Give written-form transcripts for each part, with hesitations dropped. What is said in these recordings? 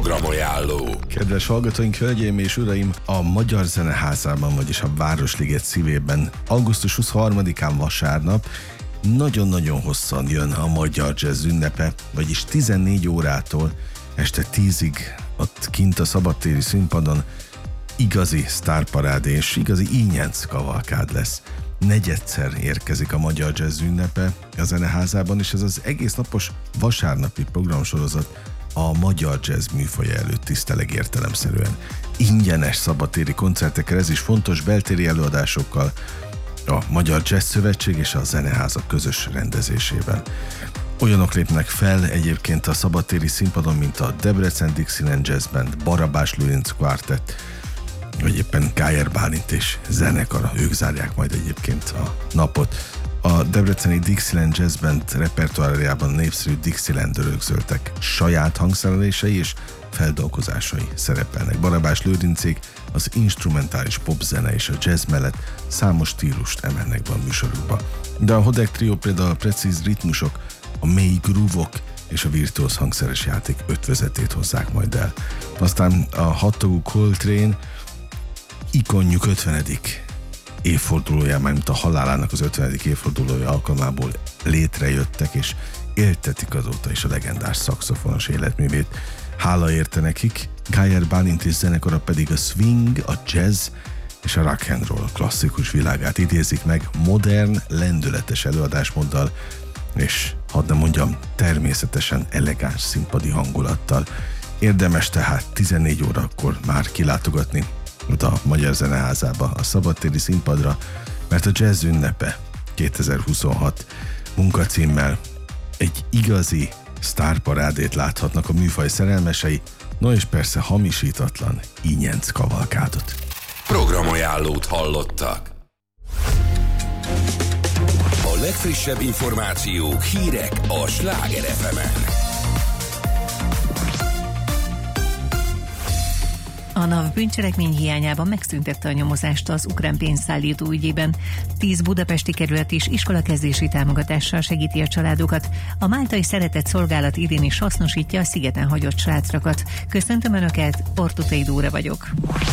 Programajánló. Kedves hallgatóink, hölgyeim és uraim, a Magyar Zeneházában, vagyis a Városliget szívében augusztus 23-án vasárnap nagyon-nagyon hosszan jön a Magyar Jazz ünnepe, vagyis 14 órától este 10-ig ott kint a szabadtéri színpadon igazi sztárparád és igazi ínyenc kavalkád lesz. Negyedszer érkezik a Magyar Jazz ünnepe a Zeneházában, és ez az egész napos vasárnapi programsorozat a magyar jazz műfaja előtt tiszteleg értelemszerűen. Ingyenes szabadtéri koncertekkel, ez is fontos, beltéri előadásokkal, a Magyar Jazz Szövetség és a Zeneházak közös rendezésében. Olyanok lépnek fel egyébként a szabadtéri színpadon, mint a Debrecen Dixieland Jazz Band, Barabás Lőrinc Quartet, vagy éppen Gájer Bálint és zenekara, ők zárják majd egyébként a napot. A debreceni Dixieland Jazz Band repertoárjában népszerű Dixieland örökzöltek saját hangszerelései és feldolgozásai szerepelnek. Barabás Lőrincék az instrumentális popzene és a jazz mellett számos stílust emelnek be a műsorukba. De a Hodek Trio például a precíz ritmusok, a mély groove-ok és a virtuóz hangszeres játék ötvözetét hozzák majd el. Aztán a hattagú Coltrane ikonjuk 50. évfordulóján, mármint a halálának az 50. évfordulója alkalmából létrejöttek, és éltetik azóta is a legendás szaxofonos életművét. Hála érte nekik, Gájer Bálint és zenekara pedig a swing, a jazz és a rock and roll klasszikus világát idézik meg modern, lendületes előadásmóddal, és hadd ne mondjam, természetesen elegáns színpadi hangulattal. Érdemes tehát 14 órakor már kilátogatni a Magyar Zeneházába, a szabadtéri színpadra, mert a jazz ünnepe 2026 munkacímmel egy igazi sztárparádét láthatnak a műfaj szerelmesei, no és persze hamisítatlan ínyenc kavalkádot. Programajánlót hallottak. A legfrissebb információk, hírek a Sláger FM-en. A NAV bűncselekmény hiányában megszüntette a nyomozást az ukrán pénzszállító ügyében. 10 budapesti kerület is iskolakezdési támogatással segíti a családokat. A máltai szeretett szolgálat idén is hasznosítja a szigeten hagyott srácrakat. Köszöntöm Önöket, Ortutai Dóra vagyok.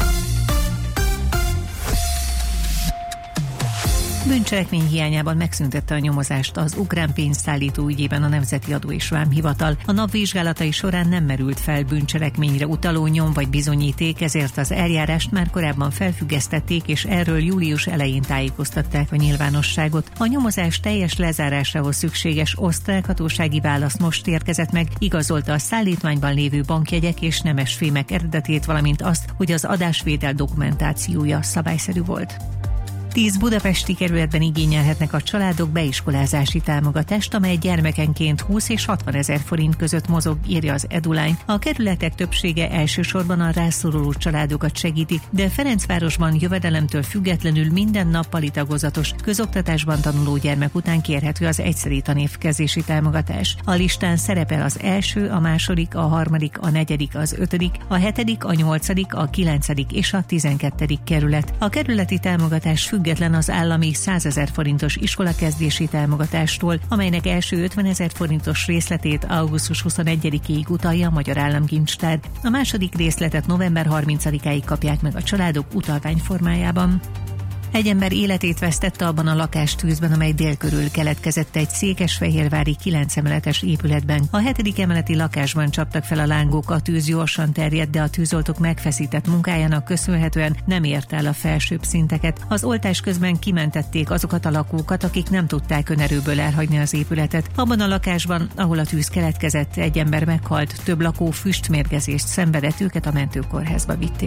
Bűncselekmény hiányában megszüntette a nyomozást az ukrán pénzszállító ügyében a Nemzeti Adó és Vámhivatal. A NAV vizsgálatai során nem merült fel bűncselekményre utaló nyom vagy bizonyíték, ezért az eljárást már korábban felfüggesztették, és erről július elején tájékoztatták a nyilvánosságot. A nyomozás teljes lezárásához szükséges osztrák hatósági válasz most érkezett meg, igazolta a szállítmányban lévő bankjegyek és nemesfémek eredetét, valamint azt, hogy az adásvétel dokumentációja szabályszerű volt. 10 budapesti kerületben igényelhetnek a családok beiskolázási támogatást, amely gyermekenként 20 és 60 ezer forint között mozog, írja az Eduline. A kerületek többsége elsősorban a rászoruló családokat segíti, de Ferencvárosban jövedelemtől függetlenül minden nappali tagozatos közoktatásban tanuló gyermek után kérhető az egyszeri tanévkezési támogatás. A listán szerepel az első, a második, a harmadik, a negyedik, az 5., a 7., a 8., a 9. és a 12. kerület. A kerületi támogatás független az állami 100 000 forintos iskolakezdési támogatástól, amelynek első 50 000 forintos részletét augusztus 21-ig utalja a Magyar Államkincstár. A második részletet november 30-áig kapják meg a családok utalvány formájában. Egy ember életét vesztette abban a lakástűzben, amely dél körül keletkezett egy székesfehérvári 9 emeletes épületben. A 7. emeleti lakásban csaptak fel a lángok, a tűz gyorsan terjedt, de a tűzoltók megfeszített munkájának köszönhetően nem ért el a felsőbb szinteket. Az oltás közben kimentették azokat a lakókat, akik nem tudták önerőből elhagyni az épületet. Abban a lakásban, ahol a tűz keletkezett, egy ember meghalt, több lakó füstmérgezést szenvedett, őket a mentőkórházba vitték.